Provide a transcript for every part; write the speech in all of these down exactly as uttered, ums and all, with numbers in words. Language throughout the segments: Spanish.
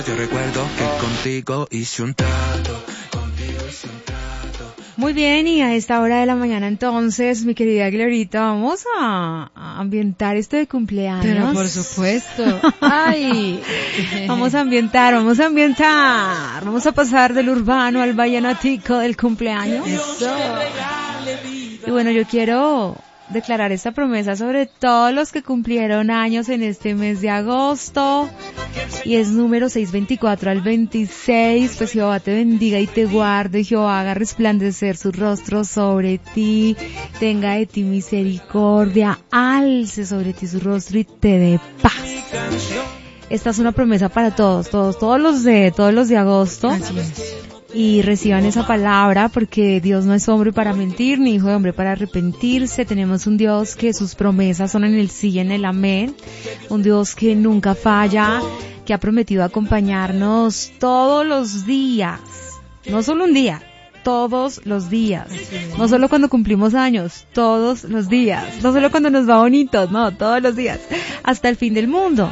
Yo recuerdo que contigo hice un trato, contigo hice un trato. Muy bien, y a esta hora de la mañana entonces, mi querida Glorita, vamos a, a ambientar esto de cumpleaños. Pero por supuesto. Ay. Vamos a ambientar, vamos a ambientar. Vamos a pasar del urbano al vallenatico del cumpleaños. Eso. Y bueno, yo quiero declarar esta promesa sobre todos los que cumplieron años en este mes de agosto, y es número seiscientos veinticuatro al veintiséis. Pues Jehová te bendiga y te guarde, Jehová haga resplandecer su rostro sobre ti, tenga de ti misericordia, alce sobre ti su rostro y te dé paz. Esta es una promesa para todos, todos, todos los de, todos los de agosto. Así es. Y reciban esa palabra, porque Dios no es hombre para mentir, ni hijo de hombre para arrepentirse. Tenemos un Dios que sus promesas son en el sí y en el amén. Un Dios que nunca falla, que ha prometido acompañarnos todos los días. No solo un día, todos los días. No solo cuando cumplimos años, todos los días. No solo cuando nos va bonito, no, todos los días. Hasta el fin del mundo.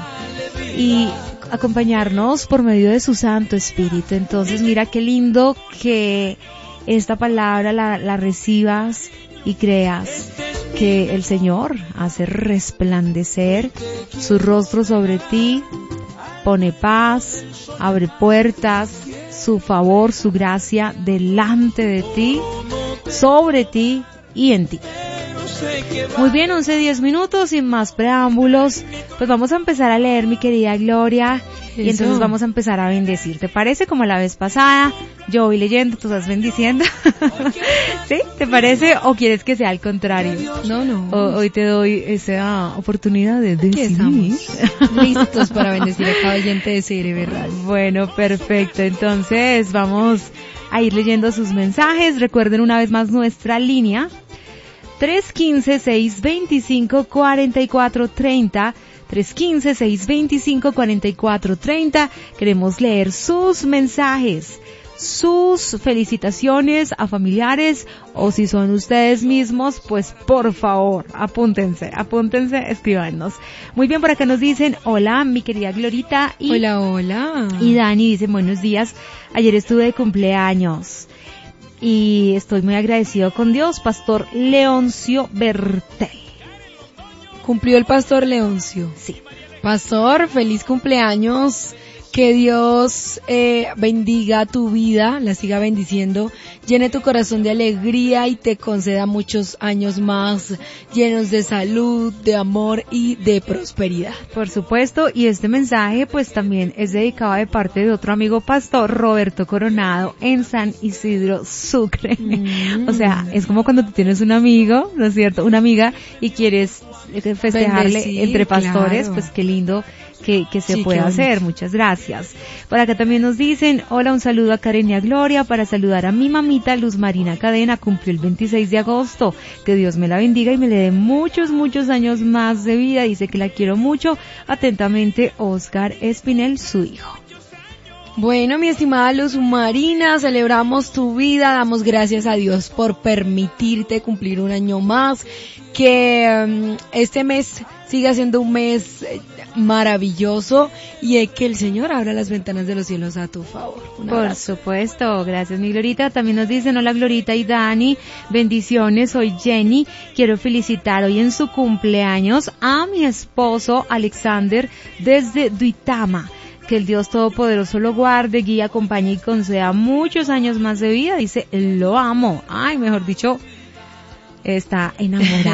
Y acompañarnos por medio de su Santo Espíritu. Entonces mira qué lindo que esta palabra la, la recibas y creas que el Señor hace resplandecer su rostro sobre ti, pone paz, abre puertas, su favor, su gracia delante de ti, sobre ti y en ti. Muy bien, once, diez minutos, sin más preámbulos, pues vamos a empezar a leer, mi querida Gloria, y Eso. entonces vamos a empezar a bendecir. ¿Te parece? Como la vez pasada, yo voy leyendo, tú estás bendiciendo. ¿Sí? ¿Te parece? ¿O quieres que sea al contrario? No, no. O, hoy te doy esa oportunidad de Aquí decidir. estamos listos para bendecir a cada oyente de C R V Radio. Bueno, perfecto. Entonces vamos a ir leyendo sus mensajes. Recuerden una vez más nuestra línea tres uno cinco, seis dos cinco, cuatro cuatro tres cero, tres uno cinco, seis dos cinco, cuatro cuatro tres cero. Queremos leer sus mensajes, sus felicitaciones a familiares, o si son ustedes mismos, pues por favor, apúntense, apúntense, escríbanos. Muy bien, por acá nos dicen, hola, mi querida Glorita. Y, Hola, hola. y Dani dice, buenos días, ayer estuve de cumpleaños y estoy muy agradecido con Dios, Pastor Leoncio Bertel. Cumplió el pastor Leoncio. Sí. Pastor, feliz cumpleaños. Que Dios eh, bendiga tu vida, la siga bendiciendo, llene tu corazón de alegría y te conceda muchos años más llenos de salud, de amor y de prosperidad. Por supuesto, y este mensaje pues también es dedicado de parte de otro amigo pastor, Roberto Coronado, en San Isidro, Sucre. Mm. O sea, es como cuando tú tienes un amigo, ¿no es cierto? Una amiga y quieres festejarle Bendecir, entre pastores, claro. Pues qué lindo que, que se Sí, pueda hacer. Muchas gracias. Por acá también nos dicen, hola, un saludo a Karen y a Gloria para saludar a mi mamita Luz Marina Cadena, cumplió el veintiséis de agosto. Que Dios me la bendiga y me le dé muchos, muchos años más de vida. Dice que la quiero mucho. Atentamente, Oscar Espinel, su hijo. Bueno, mi estimada Luz Marina, celebramos tu vida, damos gracias a Dios por permitirte cumplir un año más, que um, este mes siga siendo un mes eh, maravilloso y eh, que el Señor abra las ventanas de los cielos a tu favor. Un Por abrazo. supuesto, gracias mi Glorita. También nos dicen, hola Glorita y Dani, bendiciones, soy Jenny, quiero felicitar hoy en su cumpleaños a mi esposo Alexander desde Duitama. Que el Dios Todopoderoso lo guarde, guíe, acompañe y conceda muchos años más de vida. Dice, lo amo. Ay, mejor dicho, está enamorada.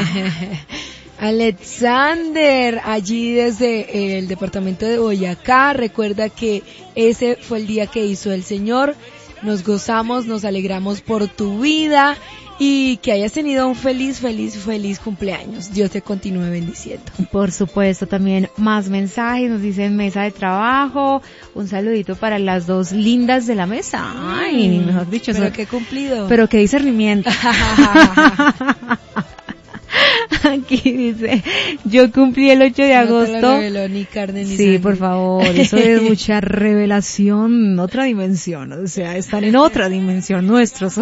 Alexander, allí desde el departamento de Boyacá, recuerda que ese fue el día que hizo el Señor. Nos gozamos, nos alegramos por tu vida y que hayas tenido un feliz, feliz, feliz cumpleaños. Dios te continúe bendiciendo. Por supuesto, también más mensajes, nos dicen mesa de trabajo, un saludito para las dos lindas de la mesa. Ay, Mm, mejor dicho. Pero eso, qué cumplido. Pero qué discernimiento. Aquí dice, yo cumplí el ocho de agosto. No te lo reveló ni carne ni Sí, sangre. por favor, eso es mucha revelación, otra dimensión, o sea, están en otra dimensión nuestros.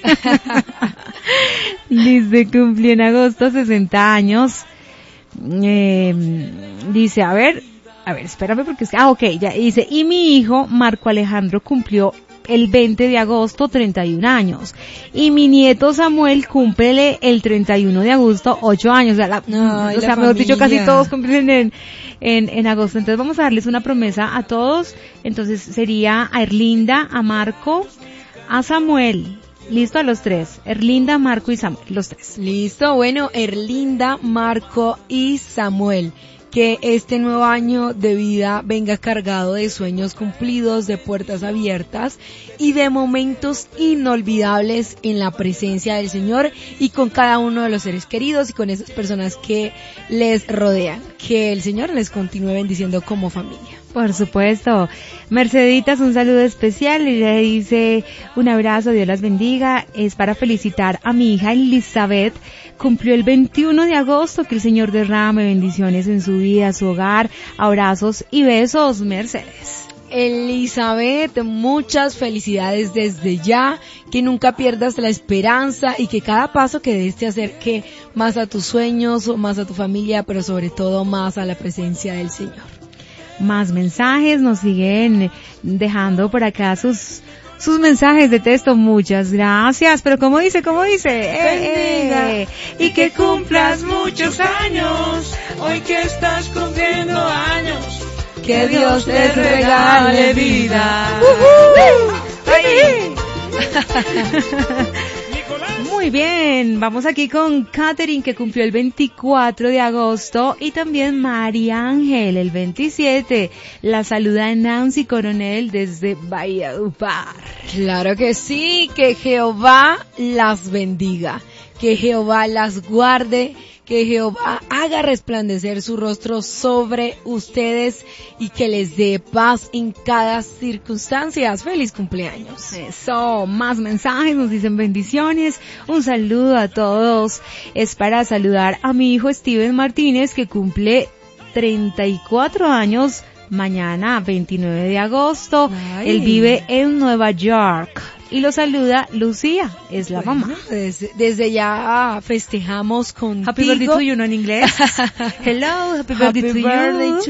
Dice, cumplí en agosto sesenta años. Eh, dice, a ver, a ver, espérame porque es que, ah, ok, ya dice, y mi hijo Marco Alejandro cumplió el veinte de agosto treinta y un años, y mi nieto Samuel cumple el treinta y uno de agosto ocho años, o sea, la, Ay, o sea, la mejor dicho, familia. casi todos cumplen en, en, en agosto. Entonces vamos a darles una promesa a todos. Entonces sería a Erlinda, a Marco, a Samuel. Listo, a los tres. Erlinda, Marco y Samuel, los tres. Listo, bueno, Erlinda, Marco y Samuel. Que este nuevo año de vida venga cargado de sueños cumplidos, de puertas abiertas y de momentos inolvidables en la presencia del Señor y con cada uno de los seres queridos y con esas personas que les rodean. Que el Señor les continúe bendiciendo como familia. Por supuesto. Merceditas, un saludo especial y le dice un abrazo, Dios las bendiga. Es para felicitar a mi hija Elizabeth. Cumplió el veintiuno de agosto, que el Señor derrame bendiciones en su vida, su hogar. Abrazos y besos, Mercedes. Elizabeth, muchas felicidades desde ya, que nunca pierdas la esperanza y que cada paso que des te acerque más a tus sueños, más a tu familia, pero sobre todo más a la presencia del Señor. Más mensajes, nos siguen dejando por acá sus sus mensajes de texto, muchas gracias, pero ¿cómo dice? ¿Cómo dice? Eh, eh, y que cumplas muchos años, hoy que estás cumpliendo años, que Dios te regale vida. Uh-huh. ¡Ay! Muy bien, vamos aquí con Katherine, que cumplió el veinticuatro de agosto, y también María Ángel el veintisiete. La saluda Nancy Coronel desde Valledupar. Claro que sí, que Jehová las bendiga, que Jehová las guarde, que Jehová haga resplandecer su rostro sobre ustedes y que les dé paz en cada circunstancia. ¡Feliz cumpleaños! Eso, más mensajes, nos dicen bendiciones. Un saludo a todos. Es para saludar a mi hijo Steven Martínez, que cumple treinta y cuatro años mañana, veintinueve de agosto. Ay. Él vive en Nueva York. Y lo saluda Lucía, es la Bueno, mamá. Desde, desde ya festejamos contigo. Happy birthday to you, ¿no? En inglés. Hello, happy birthday, Happy to, birthday you. to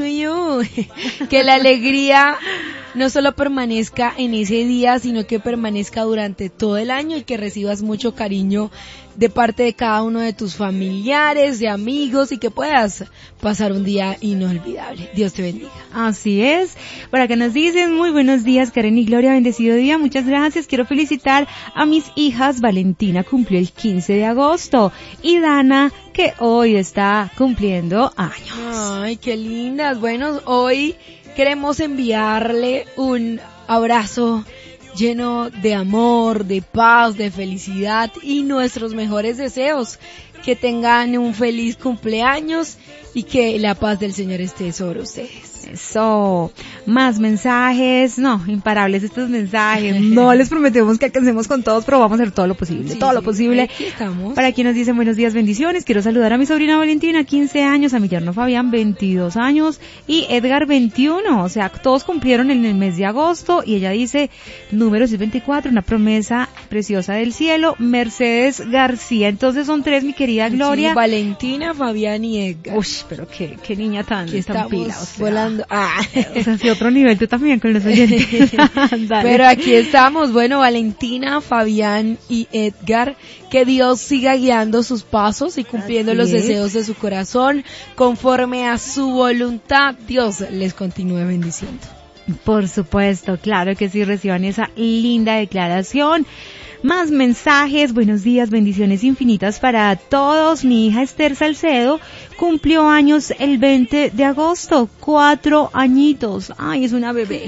you. Que la alegría no solo permanezca en ese día, sino que permanezca durante todo el año y que recibas mucho cariño de parte de cada uno de tus familiares, de amigos, y que puedas pasar un día inolvidable. Dios te bendiga. Así es. Por acá nos dicen, muy buenos días, Karen y Gloria, bendecido día, muchas gracias. Quiero felicitar a mis hijas. Valentina cumplió el quince de agosto y Dana, que hoy está cumpliendo años. Ay, qué lindas. Bueno, hoy queremos enviarle un abrazo lleno de amor, de paz, de felicidad y nuestros mejores deseos. Que tengan un feliz cumpleaños y que la paz del Señor esté sobre ustedes. Eso, más mensajes, no, imparables estos mensajes, no les prometemos que alcancemos con todos, pero vamos a hacer todo lo posible, Sí, todo lo sí, posible. aquí estamos. Para quien nos dice buenos días, bendiciones, quiero saludar a mi sobrina Valentina, quince años, a mi yerno Fabián, veintidós años, y Edgar, veintiuno, o sea, todos cumplieron en el mes de agosto, y ella dice, número seiscientos veinticuatro, una promesa preciosa del cielo. Mercedes García, entonces son tres, mi querida Gloria. Sí, Valentina, Fabián y Edgar. Uy, pero qué, qué niña tan, Aquí tan estamos pila, o sea. volando. Ah. O sea, sí, otro nivel, tú también con los oyentes. Dale. Pero aquí estamos, bueno, Valentina, Fabián y Edgar, que Dios siga guiando sus pasos y cumpliendo Así los es. deseos de su corazón, conforme a su voluntad. Dios les continúe bendiciendo. Por supuesto, claro que sí, reciban esa linda declaración. Más mensajes, buenos días, bendiciones infinitas para todos. Mi hija Esther Salcedo cumplió años el veinte de agosto, cuatro añitos. Ay, es una bebé.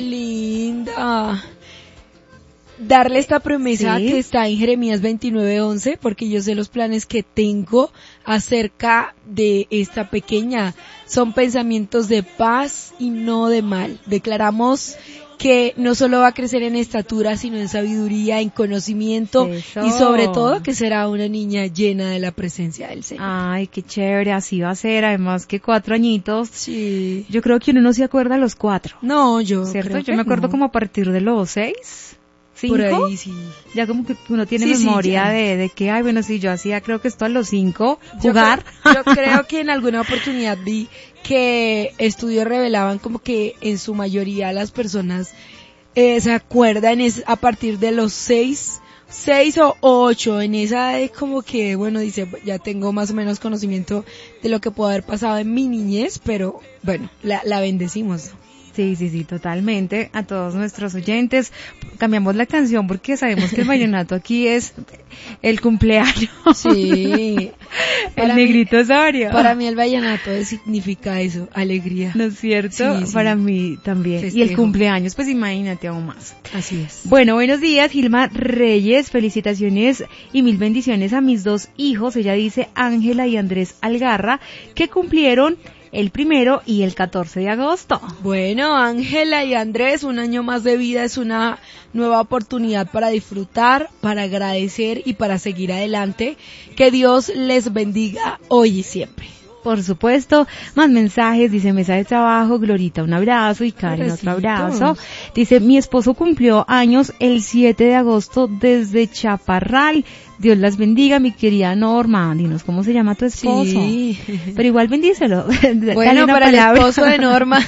Linda. Darle esta promesa Sí. que está en Jeremías veintinueve once, porque yo sé los planes que tengo acerca de esta pequeña. Son pensamientos de paz y no de mal. Declaramos que no solo va a crecer en estatura, sino en sabiduría, en conocimiento. Eso. Y sobre todo que será una niña llena de la presencia del Señor. Ay, qué chévere, así va a ser, además que cuatro añitos. Sí. Yo creo que uno no se acuerda a los cuatro, No, yo ¿cierto? creo Yo que me acuerdo no. como a partir de los seis, ¿Cinco? Por ahí, sí. Ya como que uno tiene Sí, sí, memoria ya. de, de que, ay, bueno, sí, yo hacía creo que esto a los cinco, Yo jugar. cre- Yo, creo que en alguna oportunidad vi que estudios revelaban como que en su mayoría las personas eh, se acuerdan es a partir de los seis, seis o ocho, en esa es como que, bueno, dice, ya tengo más o menos conocimiento de lo que pudo haber pasado en mi niñez, pero bueno, la, la bendecimos. Sí, sí, sí, totalmente. A todos nuestros oyentes. Cambiamos la canción porque sabemos que el vallenato aquí es el cumpleaños. Sí. El Para mí- negrito Osorio. Para mí el vallenato significa eso, alegría. ¿No es cierto? Sí, sí. Para mí también. Festejo. Y el cumpleaños, pues imagínate aún más. Así es. Bueno, buenos días, Gilma Reyes, felicitaciones y mil bendiciones a mis dos hijos, ella dice Ángela y Andrés Algarra, que cumplieron el primero y el catorce de agosto. Bueno, Ángela y Andrés, un año más de vida es una nueva oportunidad para disfrutar, para agradecer y para seguir adelante. Que Dios les bendiga hoy y siempre. Por supuesto, más mensajes, dice mesa de trabajo, Glorita un abrazo y Karen otro Abracitos. abrazo. Dice, mi esposo cumplió años el siete de agosto desde Chaparral. Dios las bendiga, mi querida Norma. Dinos cómo se llama tu esposo. Sí. Pero igual bendícelo. Dale Bueno, una para palabra. el esposo de Norma,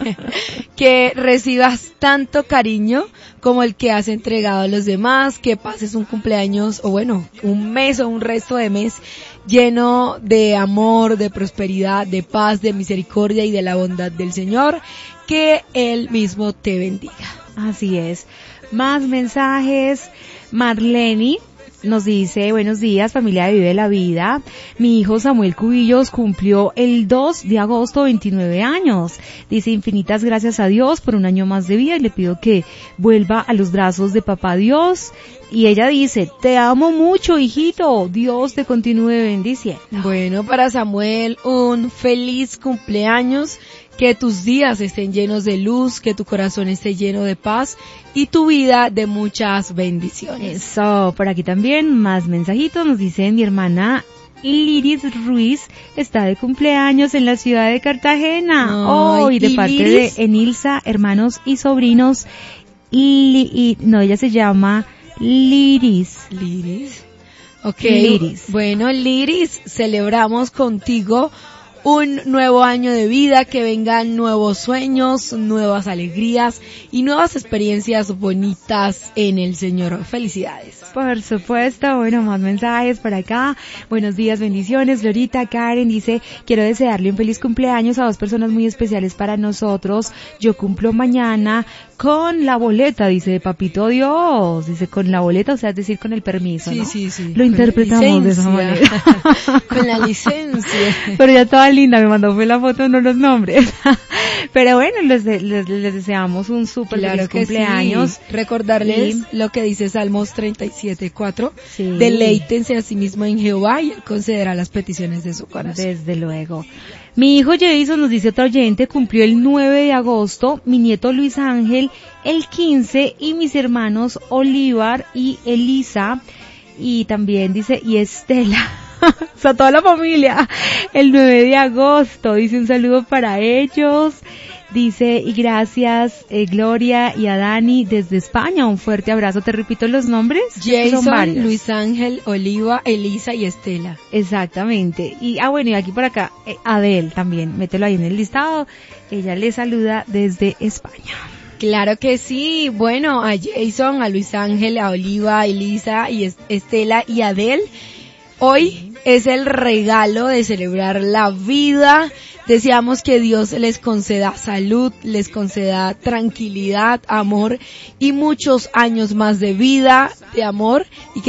que recibas tanto cariño como el que has entregado a los demás, que pases un cumpleaños, o bueno, un mes o un resto de mes lleno de amor, de prosperidad, de paz, de misericordia y de la bondad del Señor, que Él mismo te bendiga. Así es. Más mensajes. Marleni nos dice, buenos días, familia de Vive la Vida. Mi hijo Samuel Cubillos cumplió el dos de agosto veintinueve años. Dice, infinitas gracias a Dios por un año más de vida y le pido que vuelva a los brazos de papá Dios. Y ella dice, te amo mucho, hijito. Dios te continúe bendiciendo. Bueno, para Samuel, un feliz cumpleaños, que tus días estén llenos de luz, que tu corazón esté lleno de paz y tu vida de muchas bendiciones. Eso, por aquí también más mensajitos. Nos dice mi hermana Liris Ruiz está de cumpleaños en la ciudad de Cartagena. Hoy, Ay, de ¿y parte Liris? de Enilsa, hermanos y sobrinos. Li- y, no, ella se llama Liris. Liris. Ok. Liris. Bueno, Liris, celebramos contigo un nuevo año de vida, que vengan nuevos sueños, nuevas alegrías y nuevas experiencias bonitas en el Señor. Felicidades. Por supuesto, bueno, más mensajes por acá. Buenos días, bendiciones. Glorita Karen dice, quiero desearle un feliz cumpleaños a dos personas muy especiales para nosotros. Yo cumplo mañana con la boleta, dice Papito Dios. Dice con la boleta, o sea, es decir, con el permiso, Sí, ¿no? sí, sí. Lo Con la interpretamos de esa licencia. manera. Con la licencia. Pero ya toda linda, me mandó fue la foto, no los nombres. Pero bueno, les, de- les, les deseamos un súper Claro feliz que cumpleaños. sí. Recordarles Sí. lo que dice Salmos treinta y siete, cuatro. Sí. Deleítense a sí mismo en Jehová y Él concederá las peticiones de su corazón. Desde luego. Mi hijo Jason, nos dice otro oyente, cumplió el nueve de agosto, mi nieto Luis Ángel el quince y mis hermanos Olivar y Elisa, y también dice, y Estela. O sea, toda la familia, el nueve de agosto, dice un saludo para ellos, dice, y gracias, eh, Gloria y a Dani desde España, un fuerte abrazo, te repito los nombres. Son Jason, varios. Luis Ángel, Oliva, Elisa y Estela. Exactamente, y ah bueno, y aquí por acá, eh, Adel también, mételo ahí en el listado, ella le saluda desde España. Claro que sí. Bueno, a Jason, a Luis Ángel, a Oliva, a Elisa y Es- Estela y Adel. Hoy es el regalo de celebrar la vida. Deseamos que Dios les conceda salud, les conceda tranquilidad, amor y muchos años más de vida, de amor, y que